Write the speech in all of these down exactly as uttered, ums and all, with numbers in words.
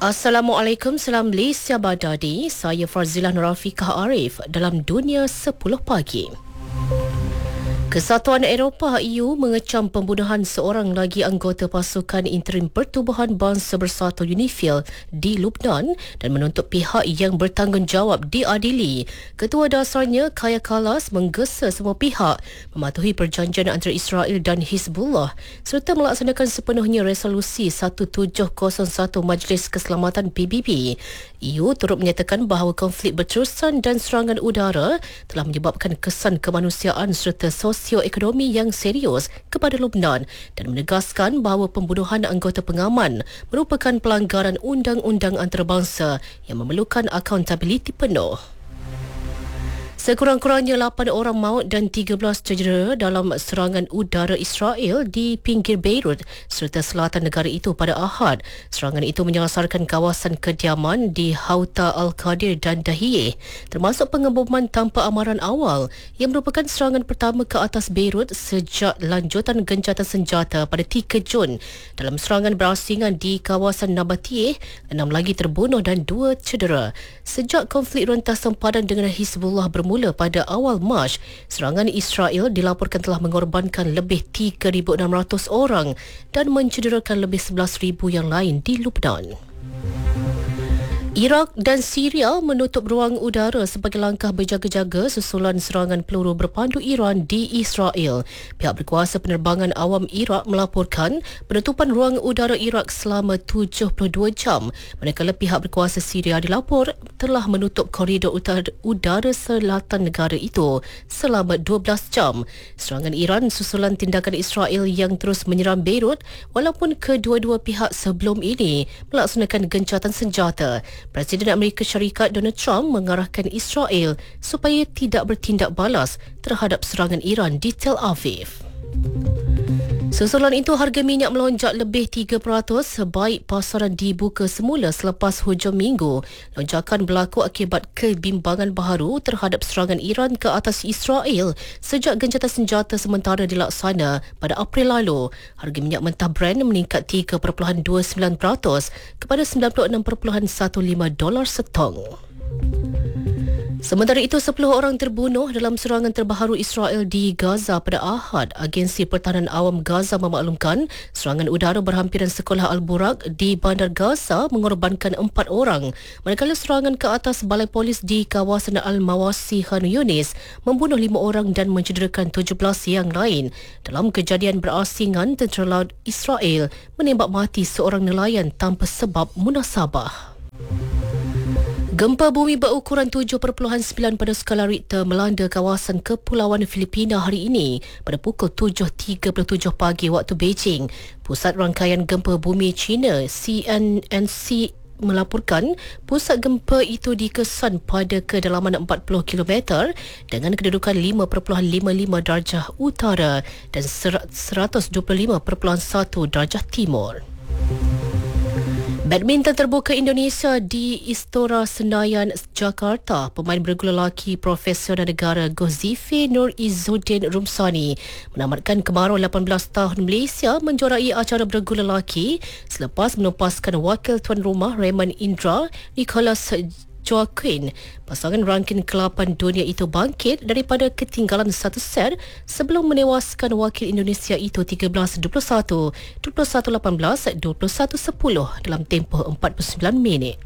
Assalamualaikum, salam Malaysia Badadi. Saya Farzilah Nurafiqah Arif dalam Dunia sepuluh Pagi. Kesatuan Eropah E U mengecam pembunuhan seorang lagi anggota pasukan interim Pertubuhan Bangsa Bersatu UNIFIL di Lubnan dan menuntut pihak yang bertanggungjawab diadili. Ketua dasarnya Kaja Kallas menggesa semua pihak mematuhi perjanjian antara Israel dan Hizbullah serta melaksanakan sepenuhnya resolusi seribu tujuh ratus satu Majlis Keselamatan P B B. E U turut menyatakan bahawa konflik berterusan dan serangan udara telah menyebabkan kesan kemanusiaan serta sosioekonomi yang serius kepada Lubnan dan menegaskan bahawa pembunuhan anggota pengaman merupakan pelanggaran undang-undang antarabangsa yang memerlukan accountability penuh. Sekurang-kurangnya lapan orang maut dan tiga belas cedera dalam serangan udara Israel di pinggir Beirut serta selatan negara itu pada Ahad. Serangan itu menyasarkan kawasan kediaman di Hauta Al-Qadir dan Dahiyeh, termasuk pengeboman tanpa amaran awal yang merupakan serangan pertama ke atas Beirut sejak lanjutan gencatan senjata pada tiga Jun. Dalam serangan berasingan di kawasan Nabatiyeh, enam lagi terbunuh dan dua cedera. Sejak konflik rentas sempadan dengan Hizbullah bermula Mula pada awal Mac, serangan Israel dilaporkan telah mengorbankan lebih tiga ribu enam ratus orang dan mencederakan lebih sebelas ribu yang lain di Lubnan. Iraq dan Syria menutup ruang udara sebagai langkah berjaga-jaga susulan serangan peluru berpandu Iran di Israel. Pihak berkuasa penerbangan awam Iraq melaporkan penutupan ruang udara Iraq selama tujuh puluh dua jam, manakala pihak berkuasa Syria dilapor telah menutup koridor udara selatan negara itu selama dua belas jam. Serangan Iran susulan tindakan Israel yang terus menyerang Beirut walaupun kedua-dua pihak sebelum ini melaksanakan gencatan senjata. Presiden Amerika Syarikat Donald Trump mengarahkan Israel supaya tidak bertindak balas terhadap serangan Iran di Tel Aviv. Susulan itu, harga minyak melonjak lebih tiga peratus sebaik pasaran dibuka semula selepas hujung minggu. Lonjakan berlaku akibat kebimbangan baharu terhadap serangan Iran ke atas Israel sejak gencatan senjata sementara dilaksana pada April lalu. Harga minyak mentah Brent meningkat tiga perpuluhan dua sembilan peratus kepada sembilan puluh enam perpuluhan satu lima dolar setong. Sementara itu, sepuluh orang terbunuh dalam serangan terbaharu Israel di Gaza pada Ahad. Agensi Pertahanan Awam Gaza memaklumkan serangan udara berhampiran sekolah Al-Buraq di Bandar Gaza mengorbankan empat orang, manakala serangan ke atas balai polis di kawasan Al-Mawasi Khan Yunis membunuh lima orang dan mencederakan tujuh belas yang lain. Dalam kejadian berasingan, tentera laut Israel menembak mati seorang nelayan tanpa sebab munasabah. Gempa bumi berukuran tujuh perpuluhan sembilan pada skala Richter melanda kawasan kepulauan Filipina hari ini pada pukul tujuh tiga puluh tujuh pagi waktu Beijing. Pusat Rangkaian Gempa Bumi China C N N C melaporkan pusat gempa itu dikesan pada kedalaman empat puluh kilometer dengan kedudukan lima perpuluhan lima lima darjah utara dan seratus dua puluh lima perpuluhan satu darjah timur. Badminton terbuka Indonesia di Istora Senayan, Jakarta. Pemain bergula lelaki profesional negara Gozife Nur Izzuddin Rumsani menamatkan kemarau lapan belas tahun Malaysia menjuarai acara bergula lelaki selepas menupaskan wakil tuan rumah Raymond Indra Nicholas Joaquin. Pasangan rangking ke lapan dunia itu bangkit daripada ketinggalan satu set sebelum menewaskan wakil Indonesia itu tiga belas dua puluh satu, dua puluh satu lapan belas, dua puluh satu sepuluh dalam tempoh empat puluh sembilan minit.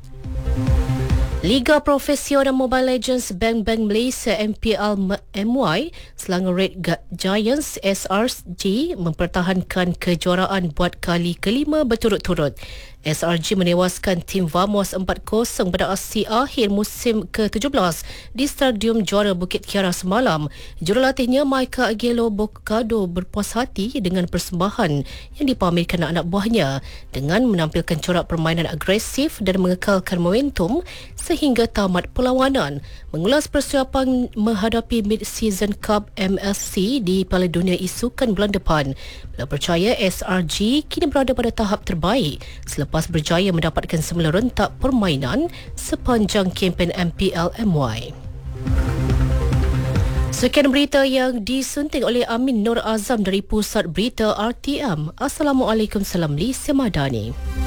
Liga Profesional Mobile Legends Bang Bang Malaysia M P L M Y, Selangor Red Giants S R G mempertahankan kejuaraan buat kali kelima berturut-turut. S R G menewaskan tim Vamos empat kosong pada aksi akhir musim ke tujuh belas di Stadium Juara Bukit Kiara semalam. Jurulatihnya Micah Aguelo Bocado berpuas hati dengan persembahan yang dipamerkan anak buahnya dengan menampilkan corak permainan agresif dan mengekalkan momentum sehingga tamat perlawanan. Mengulas persiapan menghadapi Mid-Season Cup M S C di Piala Dunia isukan bulan depan, beliau percaya S R G kini berada pada tahap terbaik selepas berjaya mendapatkan semula rentak permainan sepanjang kempen M P L M Y. Sekian berita yang disunting oleh Amin Nur Azam dari Pusat Berita R T M. Assalamualaikum, salam Malaysia Madani.